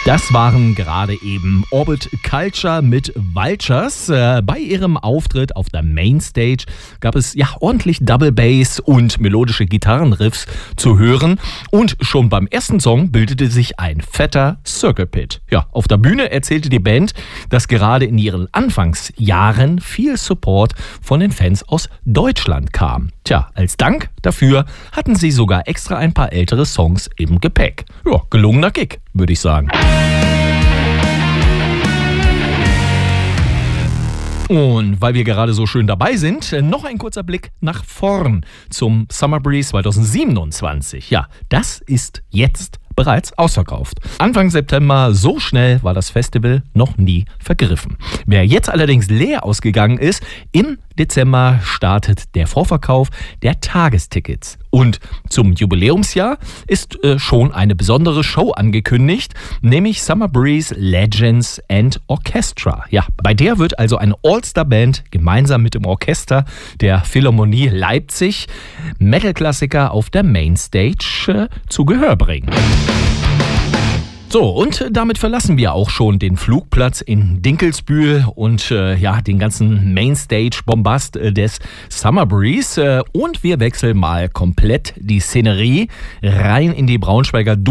Das waren gerade eben Orbit Culture mit Vultures. Bei ihrem Auftritt auf der Mainstage gab es ja ordentlich Double Bass und melodische Gitarrenriffs zu hören. Und schon beim ersten Song bildete sich ein fetter Circle Pit. Ja, auf der Bühne erzählte die Band, dass gerade in ihren Anfangsjahren viel Support von den Fans aus Deutschland kam. Tja, als Dank dafür hatten sie sogar extra ein paar ältere Songs im Gepäck. Ja, gelungener Gig, würde ich sagen. Und weil wir gerade so schön dabei sind, noch ein kurzer Blick nach vorn zum Summer Breeze 2027. Ja, das ist jetzt bereits ausverkauft. Anfang September, so schnell war das Festival noch nie vergriffen. Wer jetzt allerdings leer ausgegangen ist, im Dezember startet der Vorverkauf der Tagestickets. Und zum Jubiläumsjahr ist schon eine besondere Show angekündigt, nämlich Summer Breeze Legends and Orchestra. Ja, bei der wird also eine All-Star-Band gemeinsam mit dem Orchester der Philharmonie Leipzig Metal-Klassiker auf der Mainstage zu Gehör bringen. So, und damit verlassen wir auch schon den Flugplatz in Dinkelsbühl und den ganzen Mainstage-Bombast des Summer Breeze. Und wir wechseln mal komplett die Szenerie rein in die Braunschweiger